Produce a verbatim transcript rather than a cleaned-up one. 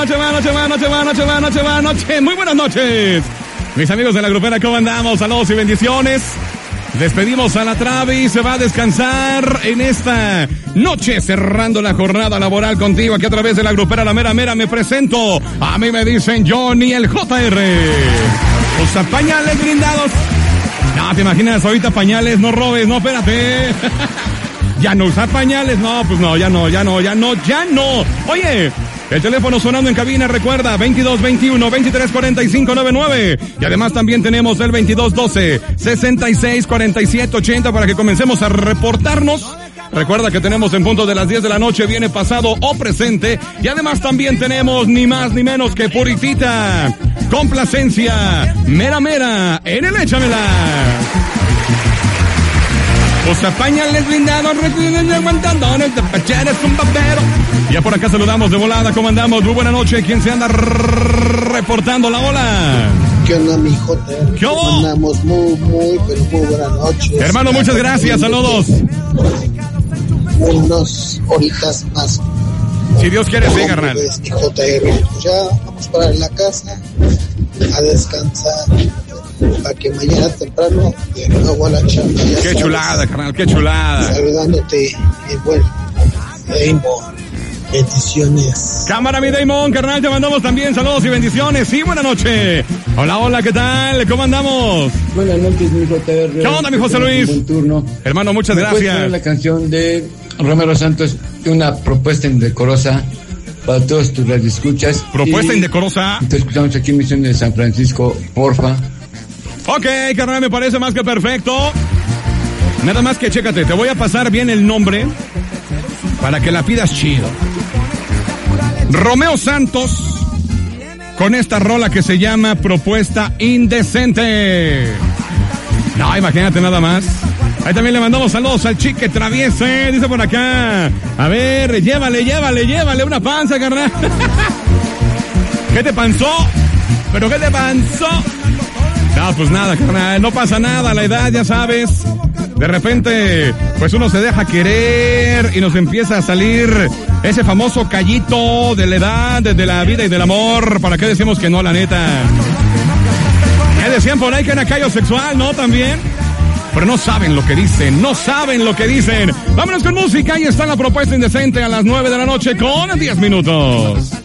Noche, noche, noche, noche, noche, noche, muy buenas noches. Mis amigos de la grupera, ¿cómo andamos? Saludos y bendiciones. Despedimos a la Travi, se va a descansar en esta noche, cerrando la jornada laboral contigo aquí a través de la grupera La Mera Mera. Me presento, a mí me dicen Johnny el J R. Usa pañales brindados. No, ¿te imaginas ahorita pañales? No robes, no, espérate. Ya no usa pañales, no, pues no, ya no, ya no, ya no, ya no. Oye, el teléfono sonando en cabina, recuerda, veintidós veintiuno, veintitrés cuarenta y cinco noventa y nueve. Y además también tenemos el veintidós doce, sesenta y seis cuarenta y siete ochenta para que comencemos a reportarnos. Recuerda que tenemos en punto de las diez de la noche, viene pasado o presente. Y además también tenemos ni más ni menos que Puritita, Complacencia, Mera Mera, en el Échamela. Pues pañales blindados, aguantandones, de pacheres, un papero. Ya por acá saludamos de volada, ¿cómo andamos? Muy buena noche, ¿quién se anda reportando la ola? ¿Qué onda, mi J R? ¿Qué onda? Andamos muy, muy, pero muy buenas noches. Hermano, muchas gracias, saludos. Unos horitas más. Si Dios quiere, sí, carnal. Pues, mi J R, pues ya vamos para la casa a descansar. Para que mañana temprano de nuevo a la chamba. Qué sabes, chulada, carnal, qué chulada. Saludándote, mi buen Damon. Bendiciones. Cámara, mi Damon, carnal, te mandamos también saludos y bendiciones. Sí, buena noche. Hola, hola, ¿qué tal? ¿Cómo andamos? Buenas noches, mi J R. ¿Qué onda, mi José Luis? Buen turno. Hermano, muchas ¿Me puedes gracias. poner la canción de Romero Santos, una propuesta indecorosa para todos tus radioescuchas? Propuesta y indecorosa. Te escuchamos aquí en Misión de San Francisco, porfa. Ok, carnal, me parece más que perfecto. Nada más que chécate, te voy a pasar bien el nombre para que la pidas chido. Romeo Santos con esta rola que se llama Propuesta Indecente. No, imagínate nada más. Ahí también le mandamos saludos al Chique Traviese, dice por acá. A ver, llévale, llévale, llévale una panza, carnal. ¿Qué te panzó? ¿Pero qué te panzó? No, pues nada, carnal, no pasa nada, la edad, ya sabes. De repente, pues uno se deja querer y nos empieza a salir ese famoso callito de la edad, de la vida y del amor. ¿Para qué decimos que no, la neta? Ya decían por ahí que era callo sexual, ¿no? También. Pero no saben lo que dicen, no saben lo que dicen. Vámonos con música, ahí está la propuesta indecente a las nueve de la noche con diez minutos.